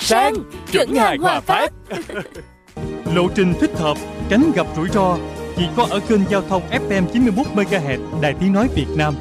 sang, chuẩn hàng Hòa Phát. Lộ trình thích hợp, tránh gặp rủi ro, chỉ có ở kênh giao thông FM 91 MHz Đài Tiếng nói Việt Nam.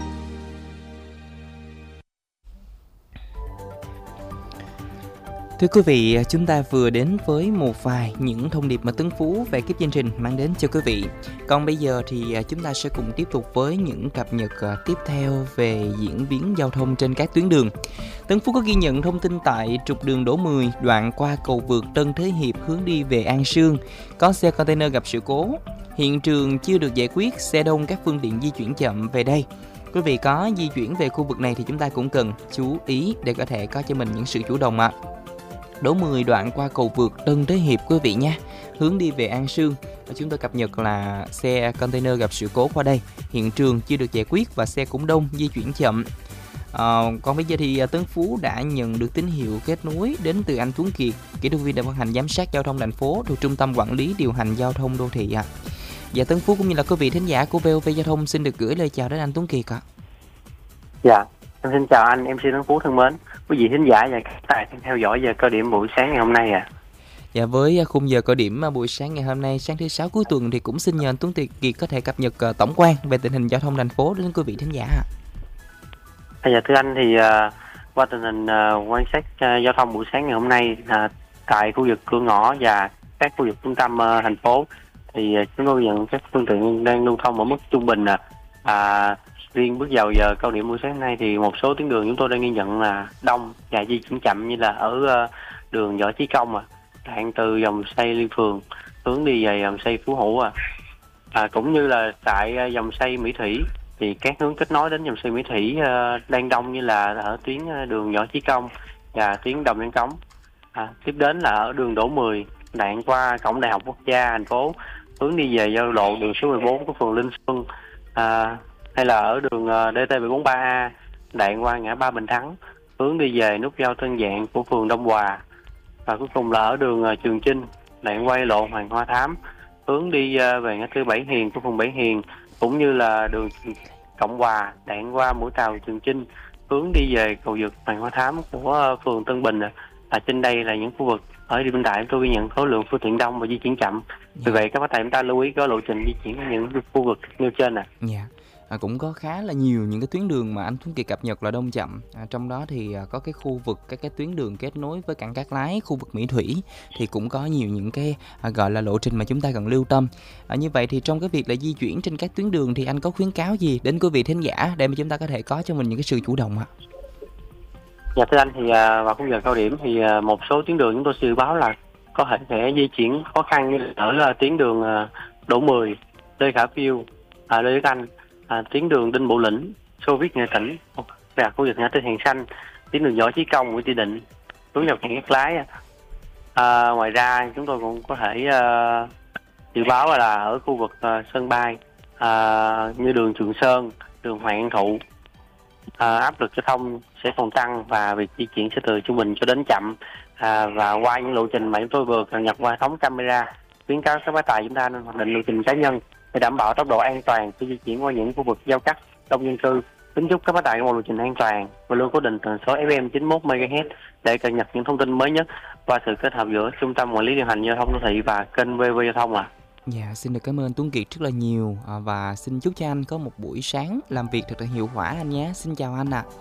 Thưa quý vị, chúng ta vừa đến với một vài những thông điệp mà Tấn Phú về kiếp chương trình mang đến cho quý vị. Còn bây giờ thì chúng ta sẽ cùng tiếp tục với những cập nhật tiếp theo về diễn biến giao thông trên các tuyến đường. Tấn Phú có ghi nhận thông tin tại trục đường Đỗ 10 đoạn qua cầu vượt Tân Thế Hiệp hướng đi về An Sương. Có xe container gặp sự cố. Hiện trường chưa được giải quyết, xe đông các phương tiện di chuyển chậm về đây. Quý vị có di chuyển về khu vực này thì chúng ta cũng cần chú ý để có thể có cho mình những sự chủ động ạ. Đỗ 10 đoạn qua cầu vượt Tân Thế Hiệp quý vị nha, hướng đi về An Sương. Chúng tôi cập nhật là xe container gặp sự cố qua đây, hiện trường chưa được giải quyết và xe cũng đông, di chuyển chậm. Còn bây giờ thì Tấn Phú đã nhận được tín hiệu kết nối đến từ anh Tuấn Kiệt, kỹ thuật viên đã vận hành giám sát giao thông thành phố thuộc Trung tâm Quản lý Điều hành Giao thông Đô thị ạ. Dạ, Tấn Phú cũng như là quý vị thính giả của VOV Giao thông xin được gửi lời chào đến anh Tuấn Kiệt ạ. Dạ, em xin chào anh MC Tấn Phú thân mến, quý vị thính giả và các bạn theo dõi giờ cao điểm buổi sáng ngày hôm nay ạ. Dạ, với khung giờ cao điểm buổi sáng ngày hôm nay, sáng thứ Sáu cuối tuần thì cũng xin nhờ anh Tuấn Kiệt có thể cập nhật tổng quan về tình hình giao thông thành phố đến quý vị thính giả ạ. Dạ thưa anh, thì qua tình hình quan sát giao thông buổi sáng ngày hôm nay tại khu vực cửa ngõ và các khu vực trung tâm thành phố thì chúng tôi nhận các phương tiện đang lưu thông ở mức trung bình. Riêng bước vào giờ cao điểm buổi sáng nay thì một số tuyến đường chúng tôi đang ghi nhận là đông và di chuyển chậm, như là ở đường Võ Chí Công đoạn từ dòng xoay Liên Phường hướng đi về dòng xoay Phú Hữu cũng như là tại dòng xoay Mỹ Thủy thì các hướng kết nối đến dòng xoay Mỹ Thủy đang đông, như là ở tuyến đường Võ Chí Công và tuyến Đồng Văn Cống. Tiếp đến là ở đường Đỗ 10 đoạn qua cổng Đại học Quốc gia thành phố hướng đi về giao lộ đường số 14 của phường Linh Xuân, hay là ở đường DT743A đoạn qua ngã ba Bình Thắng hướng đi về nút giao Tân Dạng của phường Đông Hòa, và cuối cùng là ở đường Trường Chinh đoạn quay lộ Hoàng Hoa Thám hướng đi về ngã tư Bảy Hiền của phường Bảy Hiền, cũng như là đường Cộng Hòa đoạn qua mũi tàu Trường Chinh hướng đi về cầu vượt Hoàng Hoa Thám của phường Tân Bình. Trên đây là những khu vực ở địa bên đại tôi ghi nhận số lượng phương tiện đông và di chuyển chậm. Vì vậy các bác tài chúng ta lưu ý có lộ trình di chuyển ở những khu vực nêu trên cũng có khá là nhiều những cái tuyến đường mà anh Tuấn Kiệt cập nhật là đông chậm. Trong đó thì có cái khu vực các cái tuyến đường kết nối với cảng Cát Lái, khu vực Mỹ Thủy thì cũng có nhiều những cái gọi là lộ trình mà chúng ta cần lưu tâm. Như vậy thì trong cái việc là di chuyển trên các tuyến đường thì anh có khuyến cáo gì đến quý vị thính giả để mà chúng ta có thể có cho mình những cái sự chủ động ạ? Dạ thưa anh, thì vào khung giờ cao điểm thì một số tuyến đường chúng tôi dự báo là có thể sẽ di chuyển khó khăn, như ở tuyến đường Đỗ 10, Lê Khả Phiêu, Lê Đức Anh, tuyến đường Đinh Bộ Lĩnh, Xô Viết Nghệ Tỉnh và khu vực ngã tư Hàng Xanh, tuyến đường Võ Chí Công, Nguyễn Thị Định hướng vào cảng Cát Lái. Ngoài ra chúng tôi cũng có thể dự báo là ở khu vực sân bay như đường Trường Sơn, đường Hoàng An Thụ, áp lực giao thông sẽ còn tăng và việc di chuyển sẽ từ trung bình cho đến chậm. Và qua những lộ trình mà chúng tôi vừa cập nhật qua hệ thống camera, khuyến cáo các bác tài chúng ta nên hoạch định lộ trình cá nhân để đảm bảo tốc độ an toàn khi di chuyển qua những khu vực giao cắt đông dân cư. Kính chúc các bác tài có một lộ trình an toàn và luôn cố định tần số FM 91 MHz để cập nhật những thông tin mới nhất qua sự kết hợp giữa Trung tâm Quản lý Điều hành Giao thông Đô thị và kênh VOV Giao thông Dạ, xin được cảm ơn Tuấn Kiệt rất là nhiều và xin chúc cho anh có một buổi sáng làm việc thật là hiệu quả anh nhé. Xin chào anh ạ.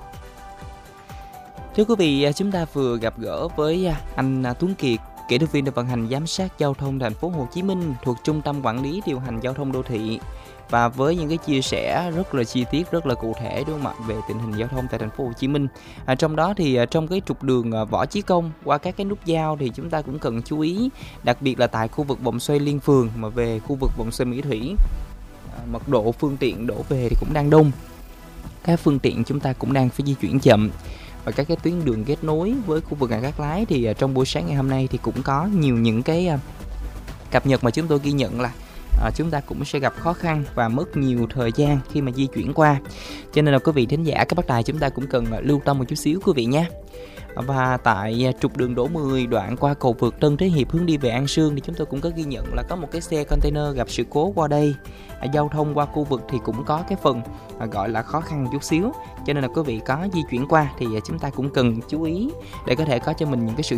Thưa quý vị, chúng ta vừa gặp gỡ với anh Tuấn Kiệt, kỹ thuật viên để vận hành giám sát giao thông thành phố Hồ Chí Minh thuộc Trung tâm Quản lý Điều hành Giao thông Đô thị, và với những cái chia sẻ rất là chi tiết, rất là cụ thể đúng không ạ, về tình hình giao thông tại thành phố Hồ Chí Minh. Trong đó thì trong cái trục đường Võ Chí Công qua các cái nút giao thì chúng ta cũng cần chú ý, đặc biệt là tại khu vực vòng xoay Liên Phường mà về khu vực vòng xoay Mỹ Thủy, mật độ phương tiện đổ về thì cũng đang đông. Các phương tiện chúng ta cũng đang phải di chuyển chậm. Và các cái tuyến đường kết nối với khu vực cảng Cát Lái thì trong buổi sáng ngày hôm nay thì cũng có nhiều những cái cập nhật mà chúng tôi ghi nhận là chúng ta cũng sẽ gặp khó khăn và mất nhiều thời gian khi mà di chuyển qua. Cho nên là quý vị thính giả, các bác tài chúng ta cũng cần lưu tâm một chút xíu quý vị nhé. Và tại trục đường Đỗ 10 đoạn qua cầu vượt Tân Thế Hiệp hướng đi về An Sương thì chúng tôi cũng có ghi nhận là có một cái xe container gặp sự cố qua đây. Giao thông qua khu vực thì cũng có cái phần gọi là khó khăn một chút xíu. Cho nên là quý vị có di chuyển qua thì chúng ta cũng cần chú ý để có thể có cho mình những cái sự